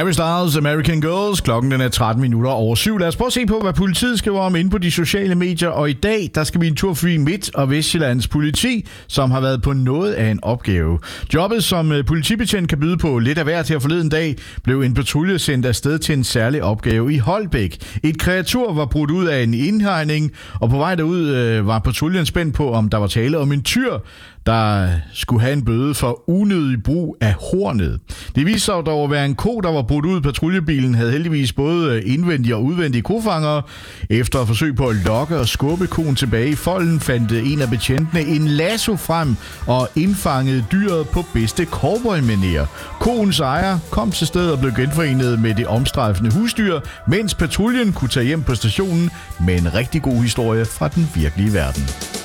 Harry Styles, American Girls. Klokken den er 7:13. Lad os prøve at se på, hvad politiet skriver om inde på de sociale medier. Og i dag, der skal vi en tur forbi Midt- og Vestjyllands politi, som har været på noget af en opgave. Jobbet som politibetjent kan byde på lidt af hvert. Her forleden dag blev en patrulje sendt afsted til en særlig opgave i Holbæk. Et kreatur var brudt ud af en indhegning, og på vej derud var patruljen spændt på, om der var tale om en tyr, der skulle have en bøde for unødig brug af hornet. Det viste sig dog at være en ko, der var brudt ud. Patruljebilen havde heldigvis både indvendige og udvendige kofangere. Efter at forsøge på at lokke og skubbe koen tilbage i folden, fandt en af betjentene en lasso frem og indfangede dyret på bedste cowboy-manér. Koens ejer kom til stedet og blev genforenet med det omstrejfende husdyr, mens patruljen kunne tage hjem på stationen med en rigtig god historie fra den virkelige verden.